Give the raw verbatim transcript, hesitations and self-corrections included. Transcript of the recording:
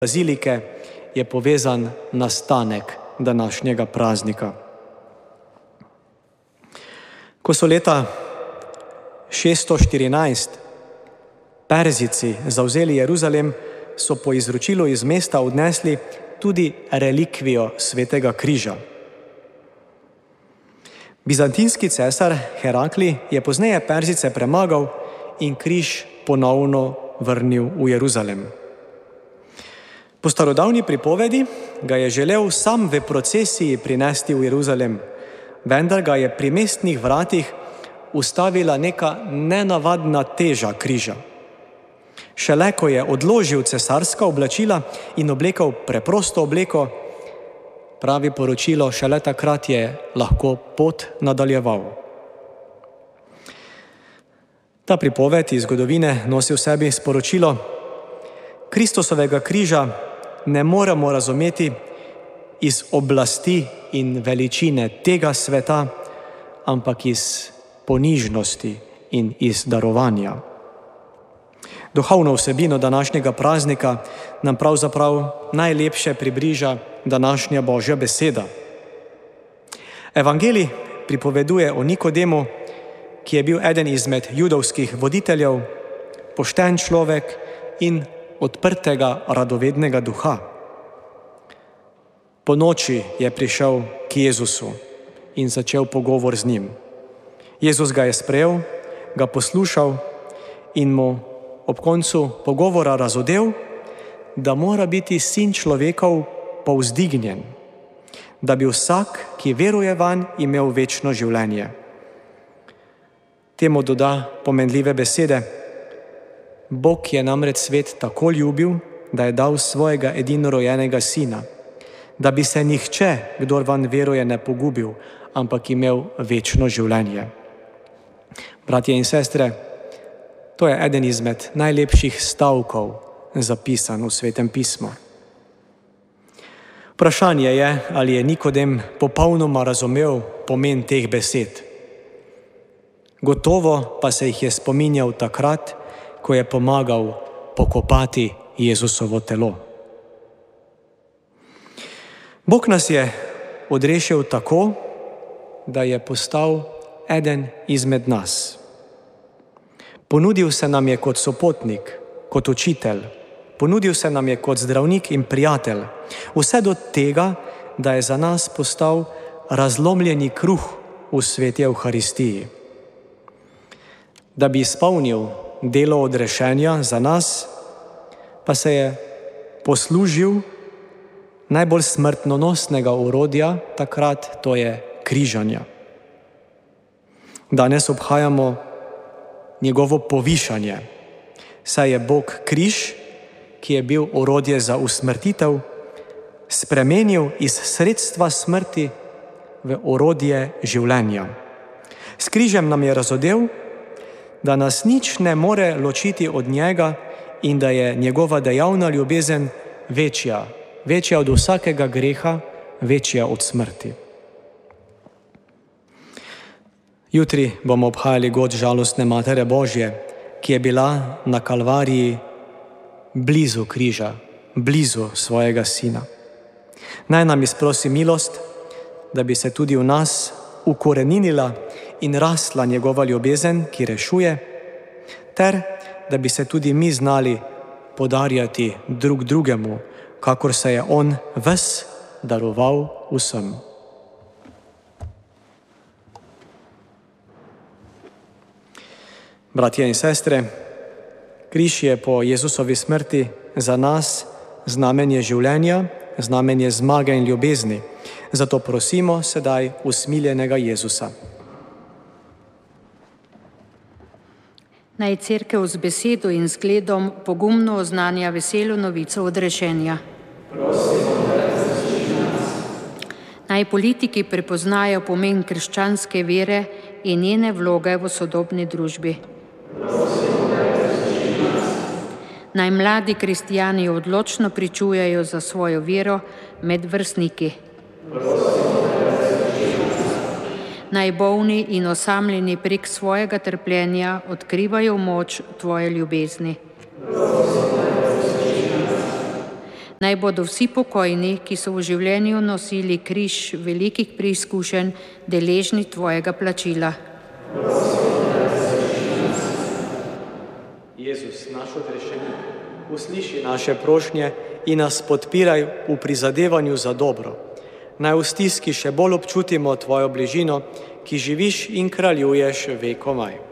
bazilike je povezan nastanek današnjega praznika. Ko so leta šeststo štirinajst Perzijci zavzeli Jeruzalem, so po izročilu iz mesta odnesli tudi relikvijo svetega križa. Bizantinski cesar Herakli je pozneje Perzijce premagal in križ ponovno vrnil v Jeruzalem. Po starodavni pripovedi ga je želel sam v procesiji prinesti v Jeruzalem, vendar ga je pri mestnih vratih ustavila neka nenavadna teža križa. Šele ko je odložil cesarska oblačila in oblekel preprosto obleko, pravi poročilo, šele takrat je lahko pot nadaljeval. Ta pripoved iz zgodovine nosi v sebi sporočilo: Kristusovega križa ne moremo razumeti iz oblasti in veličine tega sveta, ampak iz ponižnosti in iz darovanja. Duhovno vsebino današnjega praznika nam pravzaprav najlepše približa današnja Božja beseda. Evangelij pripoveduje o Nikodemu, ki je bil eden izmed judovskih voditeljev, pošten človek in odprtega, radovednega duha. Po noči je prišel k Jezusu in začel pogovor z njim. Jezus ga je sprejel, ga poslušal in mu ob koncu pogovora razodel, da mora biti sin človekov povzdignjen, da bi vsak, ki veruje vanj, imel večno življenje. Temu doda pomenljive besede: Bog je namreč svet tako ljubil, da je dal svojega edinorojenega sina, da bi se nihče, kdor vanj veruje, ne pogubil, ampak imel večno življenje. Bratje in sestre, to je eden izmed najlepših stavkov zapisan v Svetem pismu. Vprašanje je, ali je Nikodem popolnoma razumel pomen teh besed. Gotovo pa se jih je spominjal takrat, ko je pomagal pokopati Jezusovo telo. Bog nas je odrešil tako, da je postal eden izmed nas. Ponudil se nam je kot sopotnik, kot učitelj, ponudil se nam je kot zdravnik in prijatelj, vse do tega, da je za nas postal razlomljeni kruh v sveti Evharistiji. Da bi izpolnil delo odrešenja za nas, pa se je poslužil najbolj smrtonosnega orodja takrat, to je križanja. Danes obhajamo njegovo povišanje, saj je Bog križ, ki je bil orodje za usmrtitev, spremenil iz sredstva smrti v orodje življenja. S križem nam je razodel, da nas nič ne more ločiti od njega in da je njegova dejavna ljubezen večja, večja od vsakega greha, večja od smrti. Jutri bomo obhajali god žalostne Matere Božje, ki je bila na Kalvariji blizu križa, blizu svojega sina. Naj nam izprosi milost, da bi se tudi v nas ukoreninila in rasla njegova ljubezen, ki rešuje, ter da bi se tudi mi znali podarjati drug drugemu, kakor se je on ves daroval vsem. Bratje in sestre, križ je po Jezusovi smrti za nas znamenje življenja, znamenje zmage in ljubezni. Zato prosimo sedaj usmiljenega Jezusa. Naj Cerkev z besedo in zgledom pogumno oznanja veselo novico odrešenja. Naj politiki prepoznajo pomen krščanske vere in njene vloge v sodobni družbi. Naj mladi kristijani odločno pričujejo za svojo vero med vrstniki. Naj bolni in osamljeni prek svojega trpljenja odkrivajo moč tvoje ljubezni. Naj bodo vsi pokojni, ki so v življenju nosili križ velikih preizkušenj, deležni tvojega plačila. Jezus, naš odrešenik, usliši naše prošnje in nas podpiraj v prizadevanju za dobro. Naj v stiski še bolj občutimo tvojo bližino, ki živiš in kraljuješ vekomaj.